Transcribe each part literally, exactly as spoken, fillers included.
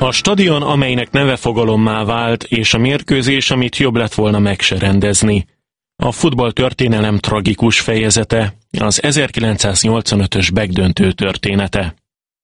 A stadion, amelynek neve fogalommá vált, és a mérkőzés, amit jobb lett volna meg se rendezni. A futballtörténelem tragikus fejezete, az ezerkilencszáznyolcvanötös begdöntő története.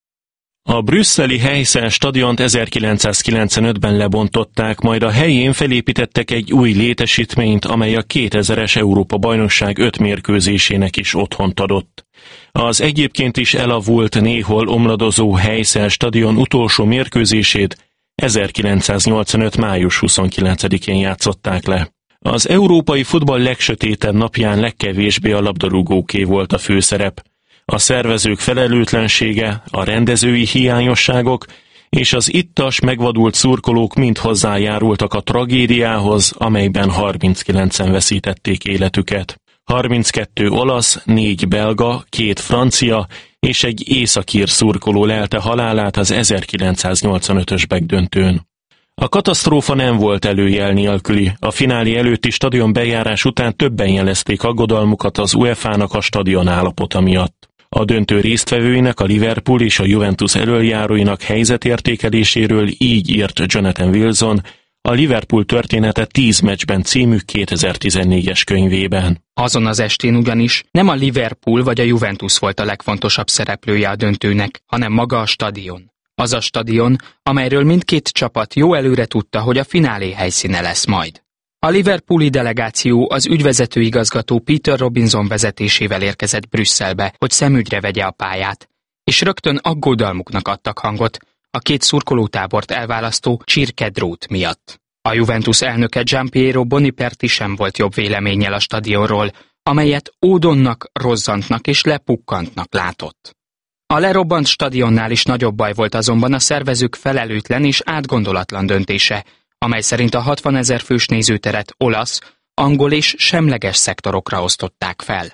A brüsszeli Heysel stadiont ezerkilencszázkilencvenötben lebontották, majd a helyén felépítettek egy új létesítményt, amely a kétezres Európa-bajnokság öt mérkőzésének is otthont adott. Az egyébként is elavult, néhol omladozó Heysel stadion utolsó mérkőzését ezerkilencszáznyolcvanöt május huszonkilencedikén játszották le. Az európai futball legsötétebb napján legkevésbé a labdarúgóké volt a főszerep. A szervezők felelőtlensége, a rendezői hiányosságok és az ittas, megvadult szurkolók mind hozzájárultak a tragédiához, amelyben harminckilencen veszítették életüket. harminckettő olasz, négy belga, két francia és egy északír szurkoló lelte halálát az ezerkilencszáznyolcvanötös begdöntőn. A katasztrófa nem volt előjel nélküli. A finálé előtti stadion bejárás után többen jelezték aggodalmukat az UEFA-nak a stadion állapota miatt. A döntő résztvevőinek, a Liverpool és a Juventus elöljáróinak helyzetértékeléséről így írt Jonathan Wilson, a Liverpool története tíz meccsben című kétezer-tizennégyes könyvében. Azon az estén ugyanis nem a Liverpool vagy a Juventus volt a legfontosabb szereplője a döntőnek, hanem maga a stadion. Az a stadion, amelyről mindkét csapat jó előre tudta, hogy a finálé helyszíne lesz majd. A liverpooli delegáció az ügyvezető igazgató Peter Robinson vezetésével érkezett Brüsszelbe, hogy szemügyre vegye a pályát, és rögtön aggódalmuknak adtak hangot a két szurkolótábort elválasztó csirkedrót miatt. A Juventus elnöke Gianpiero Boniperti sem volt jobb véleménnyel a stadionról, amelyet ódonnak, rozzantnak és lepukkantnak látott. A lerobbant stadionnál is nagyobb baj volt azonban a szervezők felelőtlen és átgondolatlan döntése, amely szerint a hatvanezer fős nézőteret olasz, angol és semleges szektorokra osztották fel.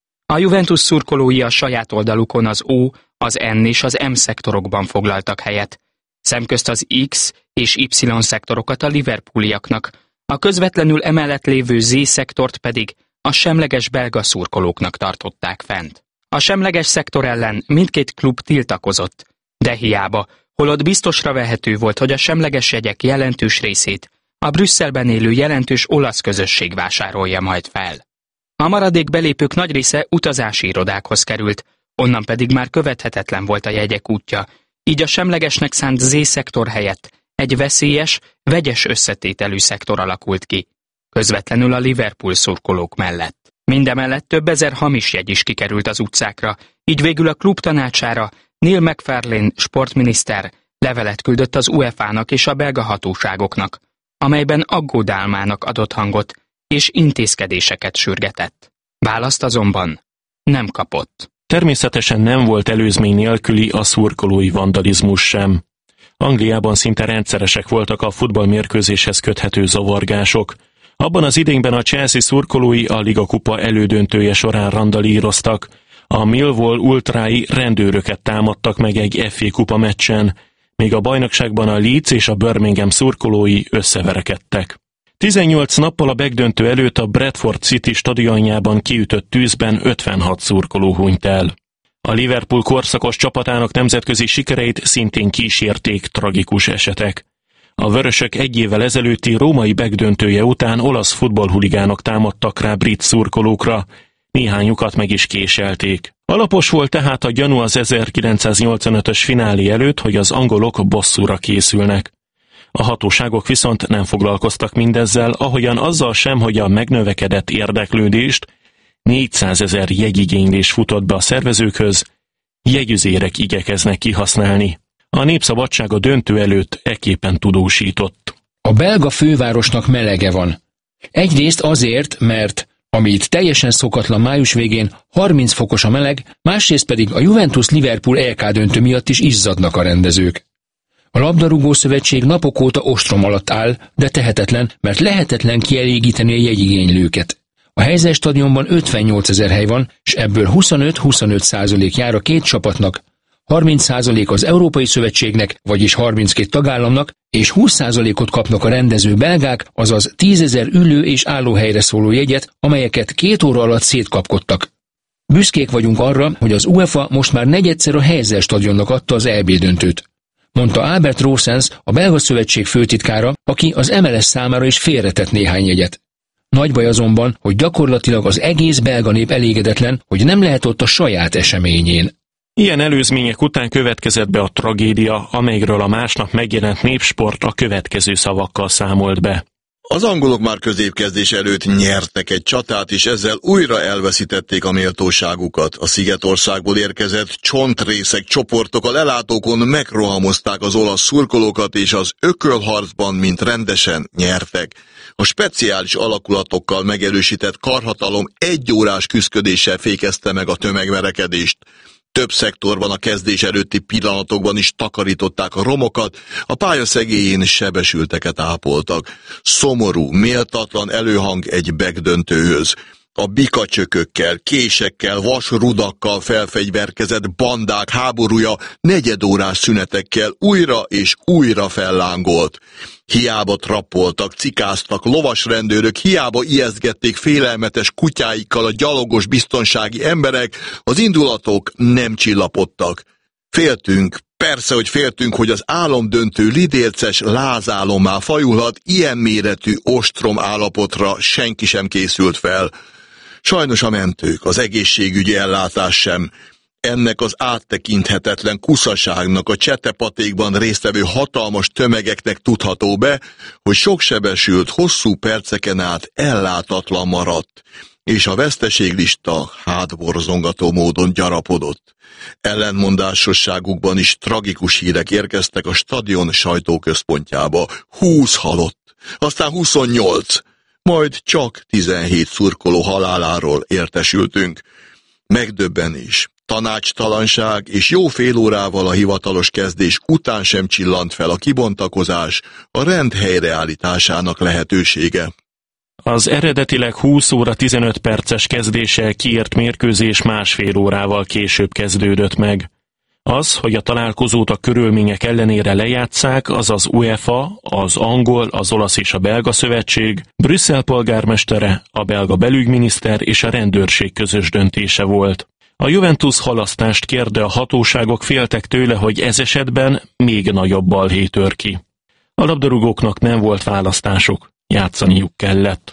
A Juventus szurkolói a saját oldalukon az O, az N és az M szektorokban foglaltak helyet, szemközt az X és Y szektorokat a liverpooliaknak, a közvetlenül emellett lévő Z szektort pedig a semleges belga szurkolóknak tartották fent. A semleges szektor ellen mindkét klub tiltakozott, de hiába, holott biztosra vehető volt, hogy a semleges jegyek jelentős részét a Brüsszelben élő jelentős olasz közösség vásárolja majd fel. A maradék belépők nagy része utazási irodákhoz került, onnan pedig már követhetetlen volt a jegyek útja, így a semlegesnek szánt Z-szektor helyett egy veszélyes, vegyes összetételű szektor alakult ki, közvetlenül a Liverpool szurkolók mellett. Mindemellett több ezer hamis jegy is kikerült az utcákra, így végül a klub tanácsára Neil McFarlane sportminiszter levelet küldött az UEFA-nak és a belga hatóságoknak, amelyben aggódálmának adott hangot és intézkedéseket sürgetett. Választ azonban nem kapott. Természetesen nem volt előzmény nélküli a szurkolói vandalizmus sem. Angliában szinte rendszeresek voltak a futballmérkőzéshez köthető zavargások. Abban az idényben a Chelsea szurkolói a Liga kupa elődöntője során randalíroztak, a Millwall ultrái rendőröket támadtak meg egy ef á kupa meccsen, míg a bajnokságban a Leeds és a Birmingham szurkolói összeverekedtek. tizennyolc nappal a begdöntő előtt a Bradford City stadionjában kiütött tűzben ötvenhat szurkoló hunyt el. A Liverpool korszakos csapatának nemzetközi sikereit szintén kísérték tragikus esetek. A vörösök egy évvel ezelőtti római begdöntője után olasz futballhuligánok támadtak rá brit szurkolókra, néhányukat meg is késelték. Alapos volt tehát a gyanú az ezerkilencszáznyolcvanötös finálé előtt, hogy az angolok bosszúra készülnek. A hatóságok viszont nem foglalkoztak mindezzel, ahogyan azzal sem, hogy a megnövekedett érdeklődést, négyszázezer jegyigénylés futott be a szervezőkhöz, jegyüzérek igyekeznek kihasználni. A Népszabadság a döntő előtt ekképpen tudósított. A belga fővárosnak melege van. Egyrészt azért, mert ami itt teljesen szokatlan május végén harminc fokos a meleg, másrészt pedig a Juventus-Liverpool é ká döntő miatt is izzadnak a rendezők. A labdarúgó szövetség napok óta ostrom alatt áll, de tehetetlen, mert lehetetlen kielégíteni a jegyigénylőket. A Heysel stadionban ötvennyolcezer hely van, és ebből huszonöt-huszonöt százalék jár a két csapatnak, harminc százalék az Európai Szövetségnek, vagyis harminckét tagállamnak, és húsz százalékot kapnak a rendező belgák, azaz tízezer ülő és állóhelyre szóló jegyet, amelyeket két óra alatt szétkapkodtak. Büszkék vagyunk arra, hogy az UEFA most már negyedszer a Heysel stadionnak adta az é bé döntőt. mondta Albert Roosens, a belga szövetség főtitkára, aki az em el es számára is félretett néhány jegyet. Nagy baj azonban, hogy gyakorlatilag az egész belga nép elégedetlen, hogy nem lehet ott a saját eseményén. Ilyen előzmények után következett be a tragédia, amelyről a másnap megjelent Népsport a következő szavakkal számolt be. Az angolok már középkezdés előtt nyertek egy csatát, és ezzel újra elveszítették a méltóságukat. A Szigetországból érkezett csontrészek csoportok a lelátókon megrohamozták az olasz szurkolókat, és az ökölharcban, mint rendesen nyertek. A speciális alakulatokkal megerősített karhatalom egyórás küszködéssel fékezte meg a tömegverekedést. Több szektorban a kezdés előtti pillanatokban is takarították a romokat, a pálya szegélyén sebesülteket ápoltak. Szomorú, méltatlan előhang egy begdöntőhöz. A bikacsökökkel, késekkel, vasrudakkal felfegyverkezett bandák háborúja negyedórás szünetekkel újra és újra fellángolt. Hiába trappoltak, cikáztak, lovasrendőrök, hiába ijesztgették félelmetes kutyáikkal a gyalogos biztonsági emberek, az indulatok nem csillapodtak. Féltünk, persze, hogy féltünk, hogy az álomdöntő lidérces lázálommá fajulhat, ilyen méretű ostrom állapotra senki sem készült fel. Sajnos a mentők, az egészségügyi ellátás sem. Ennek az áttekinthetetlen kuszaságnak, a csetepatékban résztvevő hatalmas tömegeknek tudható be, hogy sok sebesült hosszú perceken át ellátatlan maradt, és a veszteséglista hátborzongató módon gyarapodott. Ellentmondásosságukban is tragikus hírek érkeztek a stadion sajtóközpontjába. húsz halott, aztán huszonnyolc, majd csak tizenhét szurkoló haláláról értesültünk. Megdöbbenés, tanácstalanság és jó fél órával a hivatalos kezdés után sem csillant fel a kibontakozás, a rend helyreállításának lehetősége. Az eredetileg húsz óra tizenöt perces kezdéssel kiírt mérkőzés másfél órával később kezdődött meg. Az, hogy a találkozót a körülmények ellenére lejátsszák, az az UEFA, az angol, az olasz és a belga szövetség, Brüsszel polgármestere, a belga belügyminiszter és a rendőrség közös döntése volt. A Juventus halasztást kér, de a hatóságok féltek tőle, hogy ez esetben még nagyobb balhé tör ki. A labdarúgóknak nem volt választásuk, játszaniuk kellett.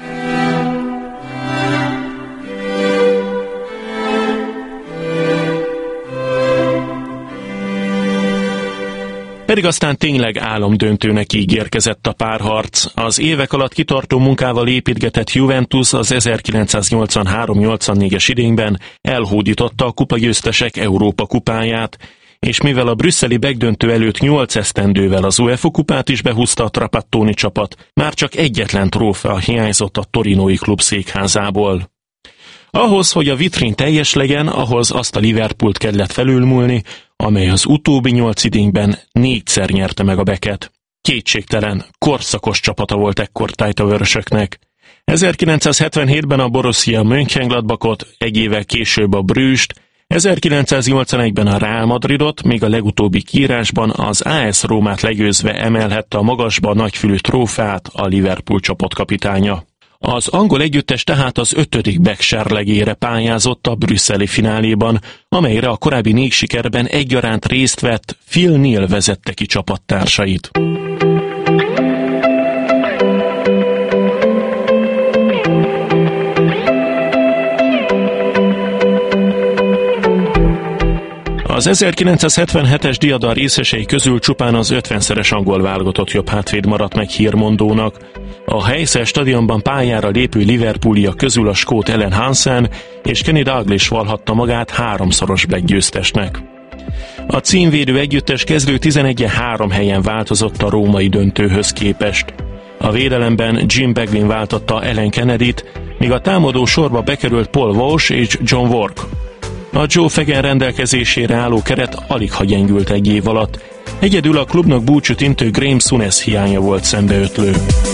Pedig aztán tényleg álomdöntőnek ígérkezett a párharc. Az évek alatt kitartó munkával építgetett Juventus az ezerkilencszáznyolcvanhárom nyolcvannégyes idényben elhódította a kupagyőztesek Európa kupáját, és mivel a brüsszeli begdöntő előtt nyolc esztendővel az UEFA kupát is behúzta a Trapattoni csapat, már csak egyetlen trófea hiányzott a torinói klub székházából. Ahhoz, hogy a vitrin teljes legyen, ahhoz azt a Liverpoolt kellett felülmúlni, amely az utóbbi nyolc idényben négyszer nyerte meg a beket. Kétségtelen, korszakos csapata volt ekkor tájt a vörösöknek. ezerkilencszázhetvenhétben a Borussia Mönchengladbachot, egy évvel később a Brüst, ezerkilencszáznyolcvanegyben a Real Madridot, még a legutóbbi kiírásban az á es Rómát legyőzve emelhette a magasba a nagyfülű trófeát a Liverpool csapatkapitánya. Az angol együttes tehát az ötödik Beck-serlegére pályázott a brüsszeli fináléban, amelyre a korábbi négy sikerben egyaránt részt vett, Phil Neal vezette ki csapattársait. Az ezerkilencszázhetvenhetes diadal részesei közül csupán az ötvenszeres angol válogatott jobb hátvéd maradt meg hírmondónak. A Heysel stadionban pályára lépő Liverpooliak közül a skót Alan Hansen és Kenny Dalglish vallhatta magát háromszoros Black győztesnek. A címvédő együttes kezdő tizenegyen három helyen változott a római döntőhöz képest. A védelemben Jim Beglin váltotta Alan Kennedyt, míg a támadó sorba bekerült Paul Walsh és John Wark. A Joe Fagan rendelkezésére álló keret aligha gyengült egy év alatt. Egyedül a klubnak búcsút intő Graeme Souness hiánya volt szembeötlő.